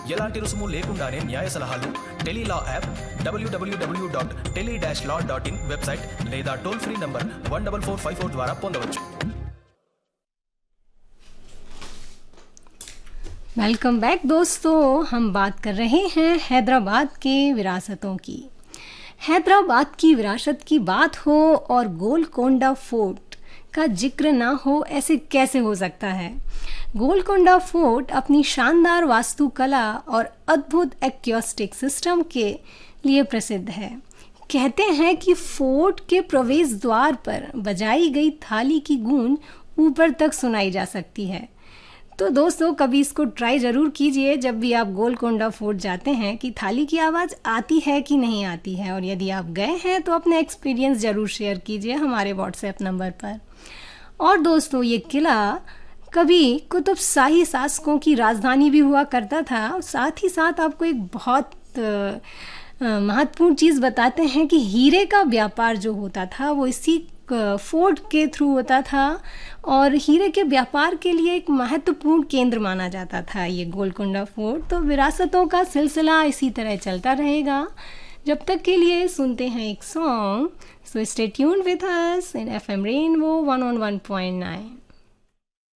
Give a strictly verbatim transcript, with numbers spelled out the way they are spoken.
ఎలాంటి రుసుము లేకుండానే న్యాయ సలహాలు Tele-Law app, WWW dot tele dash law dot in website లేదా toll free number one double four five four ద్వారా పొందవచ్చు. वेलकम बैक दोस्तों, हम बात कर रहे हैं हैदराबाद के विरासतों की. हैदराबाद की विरासत की बात हो और गोलकोंडा फोर्ट का जिक्र ना हो, ऐसे कैसे हो सकता है. गोलकोंडा फोर्ट अपनी शानदार वास्तुकला और अद्भुत एक्यूस्टिक सिस्टम के लिए प्रसिद्ध है. कहते हैं कि फोर्ट के प्रवेश द्वार पर बजाई गई थाली की गूंज ऊपर तक सुनाई जा सकती है. तो दोस्तों, कभी इसको ट्राई ज़रूर कीजिए जब भी आप गोलकोंडा फोर्ट जाते हैं कि थाली की आवाज़ आती है कि नहीं आती है. और यदि आप गए हैं तो अपने एक्सपीरियंस ज़रूर शेयर कीजिए हमारे व्हाट्सएप नंबर पर. और दोस्तों, ये किला कभी कुतुब शाही शासकों की राजधानी भी हुआ करता था. साथ ही साथ आपको एक बहुत महत्वपूर्ण चीज़ बताते हैं कि हीरे का व्यापार जो होता था वो इसी फोर्ट के थ्रू होता था और हीरे के व्यापार के लिए एक महत्वपूर्ण केंद्र माना जाता था ये गोलकोंडा फोर्ट. तो विरासतों का सिलसिला इसी तरह चलता रहेगा. जब तक के लिए सुनते हैं एक song. So stay tuned with us in FM rainbow one on one point nine.